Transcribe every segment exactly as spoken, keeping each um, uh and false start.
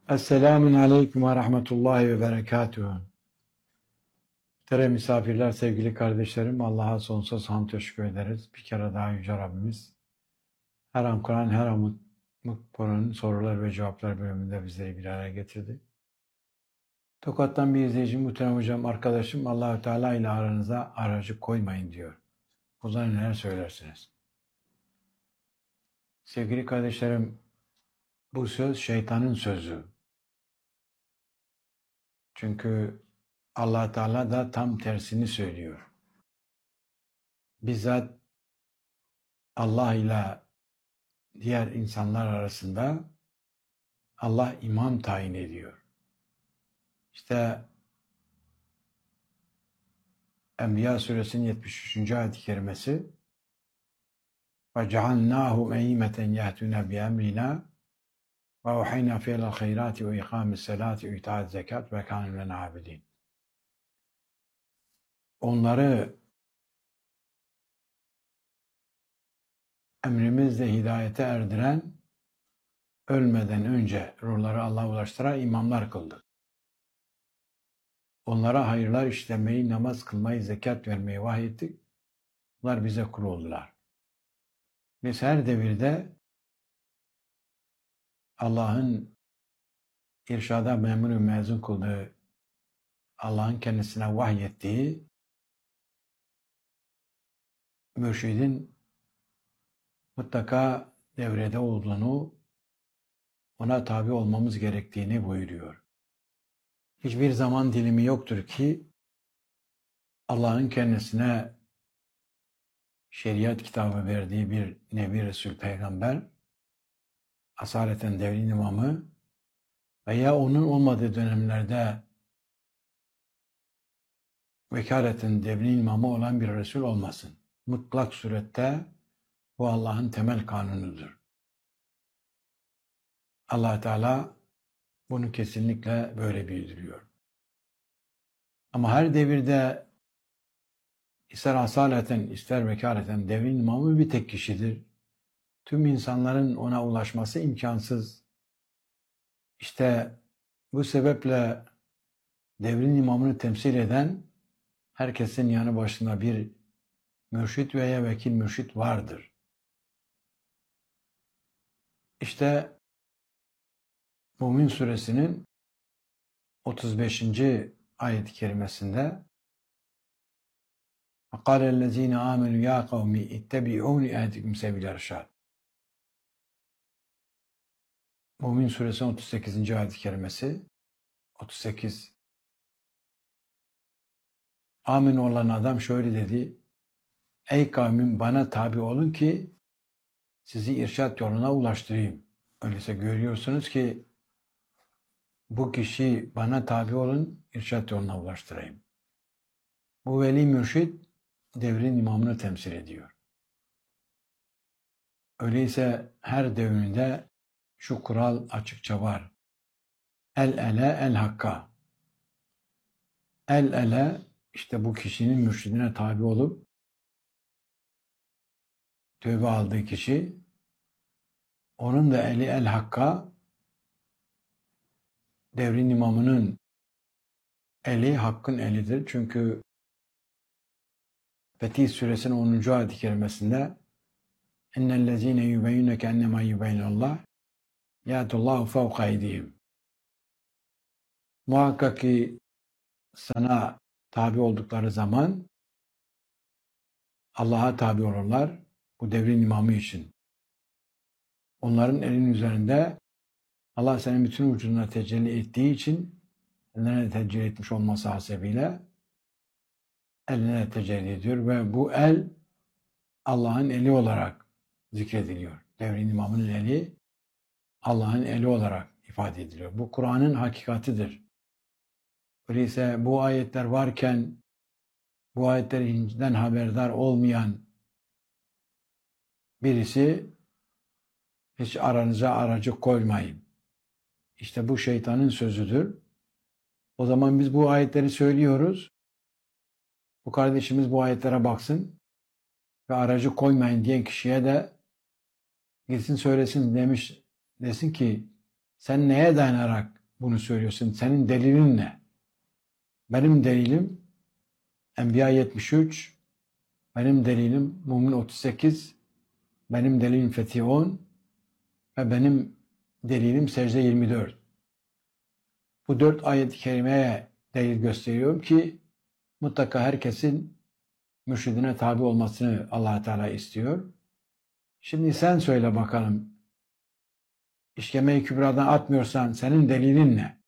Esselamun Aleyküm ve Rahmetullahi ve Berekatuhu. Tere misafirler, sevgili kardeşlerim, Allah'a sonsuz hamd teşekkür ederiz. Bir kere daha Yüce Rabbimiz her an Kur'an, her an Kur'an'ın sorular ve cevaplar bölümünde bizleri bir araya getirdi. Tokat'tan bir izleyicim, muhterem hocam, arkadaşım, Allah-u Teala ile aranıza aracı koymayın diyor. O zaman neler söylersiniz? Sevgili kardeşlerim, bu söz şeytanın sözü. Çünkü Allah Teala da tam tersini söylüyor. Bizzat Allah ile diğer insanlar arasında Allah imam tayin ediyor. İşte Enbiya suresinin yetmiş üçüncü ayet-i kerimesi وَجَعَلْنَاهُمْ اَيِّمَةً يَهْتُونَ بِأَمْرِنَا وَاَوْحَيْنَا فِيهِ الْخَيْرَاتِ وَاِقَامِ الصَّلَاةِ وَاِيتَاءِ الزَّكَاةِ وَكَانُوا لَنَا عَابِدِينَ. Onları emrimizle hidayete erdiren, ölmeden önce ruhları Allah'a ulaştıran imamlar kıldık. Onlara hayırlar işlemeyi, namaz kılmayı, zekat vermeyi vahyettik. Bunlar bize kul oldular. Biz her devirde Allah'ın irşada memur ve mezun kıldığı, Allah'ın kendisine vahyettiği mürşidin mutlaka devrede olduğunu, ona tabi olmamız gerektiğini buyuruyor. Hiçbir zaman dilimi yoktur ki Allah'ın kendisine şeriat kitabı verdiği bir Nebi Resul Peygamber, asaleten devrin imamı veya onun olmadığı dönemlerde vekaleten devrin imamı olan bir Resul olmasın. Mutlak surette bu Allah'ın temel kanunudur. Allah Teala bunu kesinlikle böyle bildiriyor. Ama her devirde ister asaleten ister vekaleten devrin imamı bir tek kişidir. Tüm insanların ona ulaşması imkansız. İşte bu sebeple devrin imamını temsil eden herkesin yanı başında bir mürşit veya vekil mürşit vardır. İşte Mümin suresinin otuz beşinci ayet-i kerimesinde قَالَ الَّذ۪ينَ آمَنُوا يَا قَوْمِ اِتَّبِعُونِ اَهْدِكُمْ سَبِيلَ الرَّشَادِ. Mümin suresinin otuz sekizinci ayet-i kerimesi otuz sekiz. Amin olan adam şöyle dedi: Ey kavmim, bana tabi olun ki sizi irşat yoluna ulaştırayım. Öyleyse görüyorsunuz ki bu kişi bana tabi olun, irşat yoluna ulaştırayım. Bu veli mürşid devrin imamını temsil ediyor. Öyleyse her devrinde şu kural açıkça var. El ele el hakka. El ele işte bu kişinin mürşidine tabi olup tövbe aldığı kişi, onun da eli el hakka, devrin imamının eli hakkın elidir. Çünkü Fetih suresinin onuncu ayet-i kerimesinde اِنَّ يُبَيُّنَكَ اَنَّمَا يُبَيْنَ اللّٰهِ يَاتُ اللّٰهُ فَوْقَ اَيْدِيهِمْ. Muhakkak ki sana tabi oldukları zaman Allah'a tabi olurlar. Bu devrin imamı için. Onların elinin üzerinde Allah senin bütün vücuduna tecelli ettiği için eline tecelli etmiş olması hasebiyle eline tecelli ediyor ve bu el Allah'ın eli olarak zikrediliyor. Devrin imamının eli Allah'ın eli olarak ifade ediliyor. Bu Kur'an'ın hakikatidir. Öyleyse bu ayetler varken bu ayetlerden haberdar olmayan birisi hiç aranıza aracı koymayın. İşte bu şeytanın sözüdür. O zaman biz bu ayetleri söylüyoruz. Bu kardeşimiz bu ayetlere baksın ve aracı koymayın diyen kişiye de gitsin söylesin demiş, desin ki sen neye dayanarak bunu söylüyorsun? Senin delilin ne? Benim delilim Enbiya yetmiş üç, benim delilim Mümin otuz sekiz, benim delilim Fetih on ve benim delilim Secde yirmi dört. Bu dört ayet-i kerimeye delil gösteriyorum ki mutlaka herkesin mürşidine tabi olmasını Allah Teala istiyor. Şimdi sen söyle bakalım. İşkeme-i Kübra'dan atmıyorsan senin delilin ne?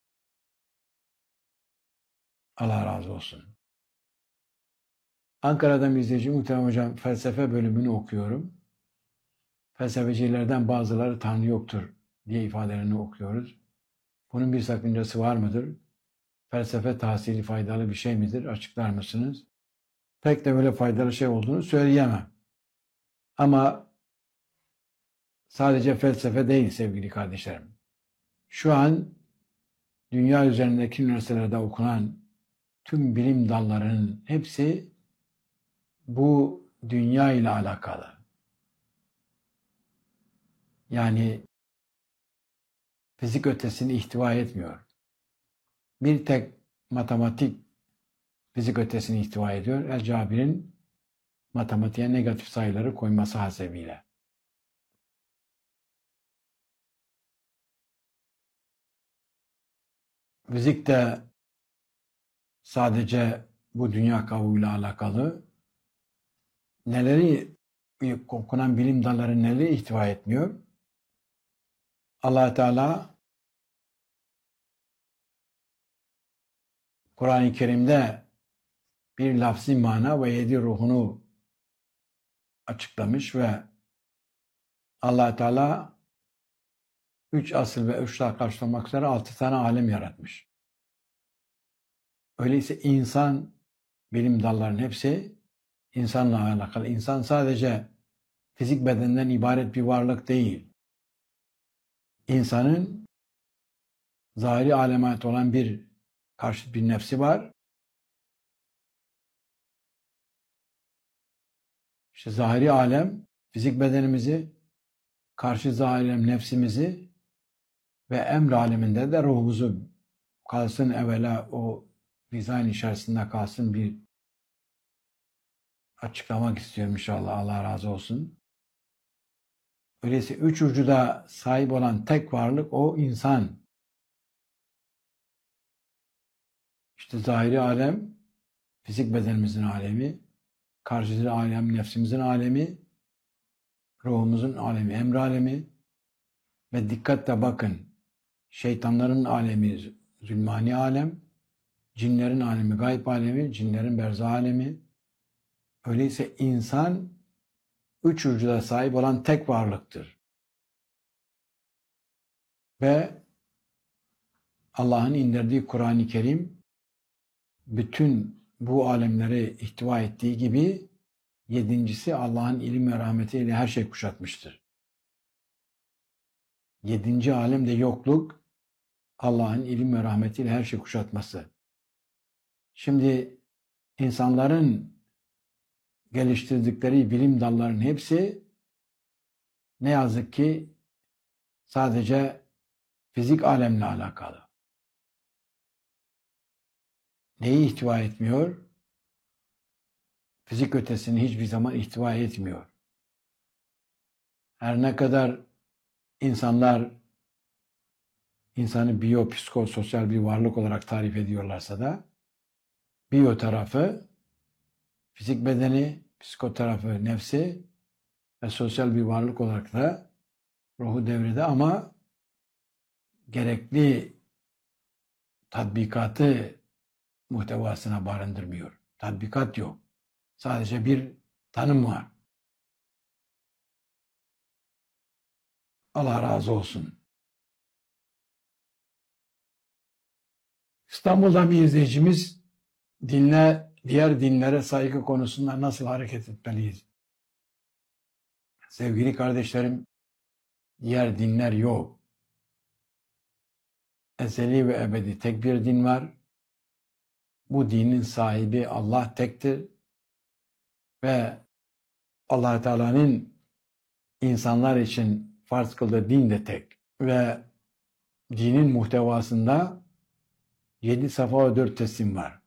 Allah razı olsun. Ankara'dan bir izleyici muhterem hocam, felsefe bölümünü okuyorum. Felsefecilerden bazıları Tanrı yoktur diye ifadelerini okuyoruz. Bunun bir sakıncası var mıdır? Felsefe tahsili faydalı bir şey midir? Açıklar mısınız? Pek de böyle faydalı şey olduğunu söyleyemem. Ama sadece felsefe değil sevgili kardeşlerim. Şu an dünya üzerindeki üniversitelerde okunan tüm bilim dallarının hepsi bu dünya ile alakalı. Yani fizik ötesini ihtiva etmiyor. Bir tek matematik fizik ötesini ihtiva ediyor. El-Cabir'in matematiğe negatif sayıları koyması hasebiyle. Fizik de sadece bu dünya kabuğuyla alakalı. Neleri okunan bilim dalları neleri ihtiva etmiyor? Allah Teala Kur'an-ı Kerim'de bir lafzi mana ve yedi ruhunu açıklamış ve Allah Teala üç asıl ve üç daha karşılamak üzere altı tane alem yaratmış. Öyleyse insan bilim dallarının hepsi insanla alakalı. İnsan sadece fizik bedenden ibaret bir varlık değil. İnsanın zahiri aleme ait olan bir karşıt bir nefsi var. İşte zahiri alem fizik bedenimizi, karşı zahiri alem nefsimizi ve emr aleminde de ruhumuzu kalsın evvela o dizayn içerisinde kalsın bir açıklamak istiyorum inşallah. Allah razı olsun. Öyleyse üç ucuda sahip olan tek varlık o insan. İşte zahiri alem fizik bedenimizin alemi, karşıcı alem nefsimizin alemi, ruhumuzun alemi, emr alemi ve dikkatle bakın şeytanların alemi zulmani alem, cinlerin alemi gayb alemi, cinlerin berzah alemi. Öyleyse insan üç ucuda sahip olan tek varlıktır. Ve Allah'ın indirdiği Kur'an-ı Kerim bütün bu alemleri ihtiva ettiği gibi yedincisi Allah'ın ilim ve rahmetiyle her şey kuşatmıştır. Yedinci alem de yokluk, Allah'ın ilim ve rahmetiyle her şey kuşatması. Şimdi insanların geliştirdikleri bilim dallarının hepsi ne yazık ki sadece fizik alemle alakalı. Neyi ihtiva etmiyor? Fizik ötesini hiçbir zaman ihtiva etmiyor. Her ne kadar insanlar insanı biyopsikososyal bir varlık olarak tarif ediyorlarsa da biyo tarafı fizik bedeni, psiko tarafı nefsi ve sosyal bir varlık olarak da ruhu devrede ama gerekli tatbikatı muhtevasına barındırmıyor. Tatbikat yok. Sadece bir tanım var. Allah razı olsun. İstanbul'dan bir izleyicimiz dinle, diğer dinlere saygı konusunda nasıl hareket etmeliyiz? Sevgili kardeşlerim, diğer dinler yok. Ezeli ve ebedi tek bir din var. Bu dinin sahibi Allah tektir. Ve Allah Teala'nın insanlar için farz kıldığı din de tek. Ve dinin muhtevasında yedi safa ve dört teslim var.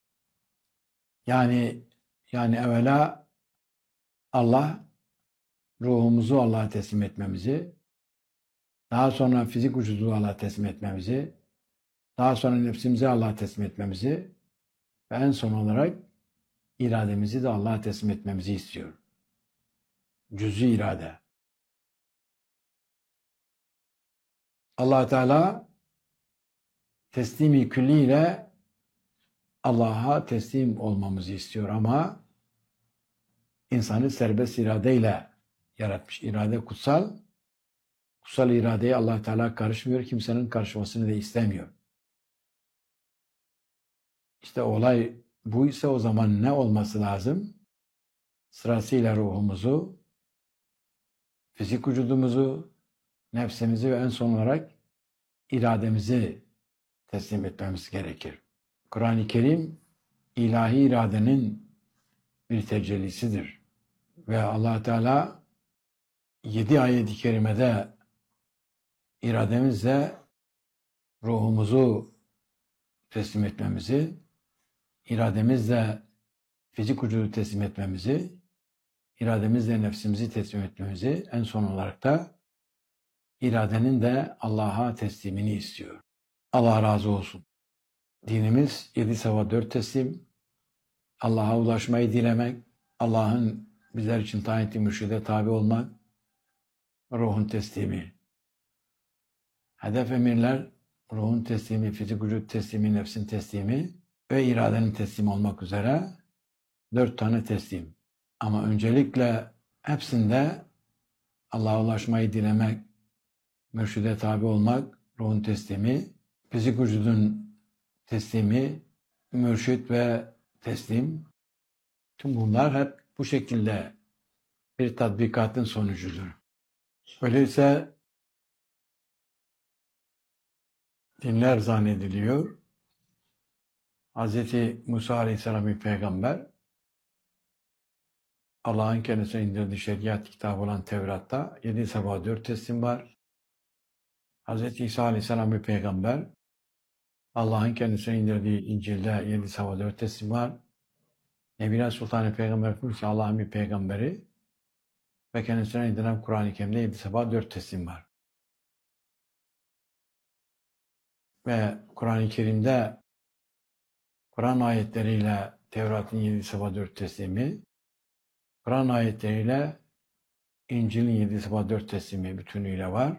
Yani yani evvela Allah ruhumuzu Allah'a teslim etmemizi, daha sonra fizik vücudu Allah'a teslim etmemizi, daha sonra nefsimizi Allah'a teslim etmemizi ve en son olarak irademizi de Allah'a teslim etmemizi istiyor. Cüz'i irade. Allah Teala teslimi külliyle Allah'a teslim olmamızı istiyor ama insanı serbest iradeyle yaratmış. İrade kutsal. Kutsal iradeye Allah Teala karışmıyor. Kimsenin karışmasını da istemiyor. İşte olay bu ise o zaman ne olması lazım? Sırasıyla ruhumuzu, fizik vücudumuzu, nefsimizi ve en son olarak irademizi teslim etmemiz gerekir. Kur'an-ı Kerim ilahi iradenin bir tecellisidir. Ve Allah Teala yedi ayet-i kerimede irademizle ruhumuzu teslim etmemizi, irademizle fizik vücudu teslim etmemizi, irademizle nefsimizi teslim etmemizi, en son olarak da iradenin de Allah'a teslimini istiyor. Allah razı olsun. Dinimiz yedi safa dört teslim, Allah'a ulaşmayı dilemek, Allah'ın bizler için tayin ettiği mürşide tabi olmak, ruhun teslimi. Hedef emirler, ruhun teslimi, fizik vücut teslimi, nefsin teslimi ve iradenin teslimi olmak üzere dört tane teslim. Ama öncelikle hepsinde Allah'a ulaşmayı dilemek, mürşide tabi olmak, ruhun teslimi, fizik vücudun teslimi, mürşit ve teslim. Tüm bunlar hep bu şekilde bir tatbikatın sonucudur. Öyleyse dinler zannediliyor. Hz. Musa Aleyhisselam bir peygamber, Allah'ın kendisine indirdiği şeriat kitabı olan Tevrat'ta yedi safa dört teslim var. Hz. İsa Aleyhisselam bir peygamber, Allah'ın kendisine indirdiği İncil'de yedi safa dört teslim var. Nebiler Sultanı Peygamber Efendimiz Allah'ın bir peygamberi ve kendisine indirilen Kur'an-ı Kerim'de yedi safa dört teslim var. Ve Kur'an-ı Kerim'de Kur'an ayetleriyle Tevrat'ın yedi safa dört teslimi, Kur'an ayetleriyle İncil'in yedi safa dört teslimi bütünüyle var.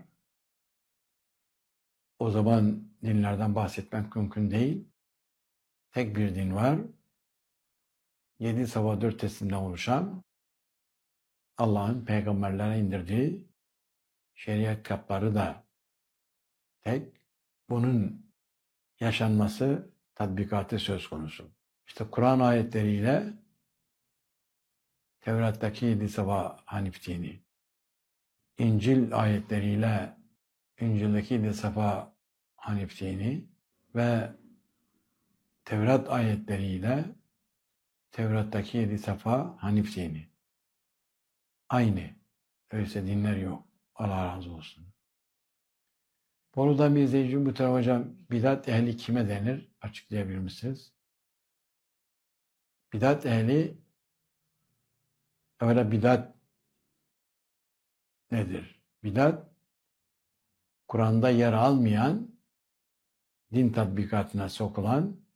O zaman dinlerden bahsetmek mümkün değil. Tek bir din var. Yedi safa dört teslimden oluşan Allah'ın peygamberlere indirdiği şeriat kitapları da tek. Bunun yaşanması, tatbikatı söz konusu. İşte Kur'an ayetleriyle Tevrat'taki yedi safa Hanif dini, İncil ayetleriyle İncil'deki yedi safa Hanif dini ve Tevrat ayetleriyle Tevrat'taki yedi safa Hanif dini. Aynı. Öyleyse dinler yok. Allah razı olsun. Bolu'dan bir izleyicim bu tarafa hocam, bidat ehli kime denir? Açıklayabilir misiniz? Bidat ehli, öyle bidat nedir? Bidat, Kur'an'da yer almayan, din tatbikatına sokulan